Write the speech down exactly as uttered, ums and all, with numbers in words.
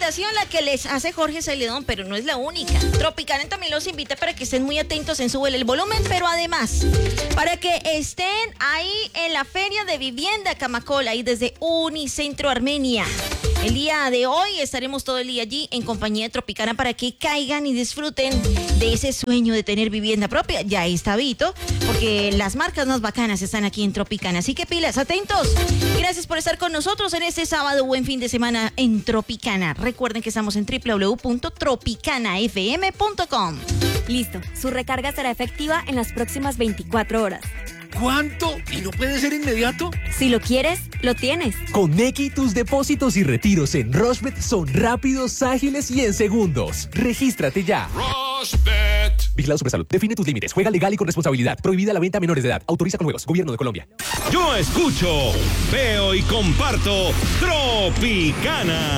recomendación la que les hace Jorge Celedón, pero no es la única. Tropicana también los invita para que estén muy atentos en Súbele el Volumen, pero además, para que estén ahí en la Feria de Vivienda Camacola y desde Unicentro Armenia. El día de hoy estaremos todo el día allí en compañía de Tropicana para que caigan y disfruten de ese sueño de tener vivienda propia. Ya está Vito, porque las marcas más bacanas están aquí en Tropicana. Así que pilas, atentos. Gracias por estar con nosotros en este sábado. Buen fin de semana en Tropicana. Recuerden que estamos en doble u doble u doble u punto tropicana f m punto com. Listo, su recarga será efectiva en las próximas veinticuatro horas. ¿Cuánto? ¿Y no puede ser inmediato? Si lo quieres, lo tienes. Con Nequi, tus depósitos y retiros en Rushbet son rápidos, ágiles y en segundos. Regístrate ya. Rushbet. Vigilado Supersalud. Define tus límites. Juega legal y con responsabilidad. Prohibida la venta a menores de edad. Autoriza con juegos. Gobierno de Colombia. Yo escucho, veo y comparto Tropicana.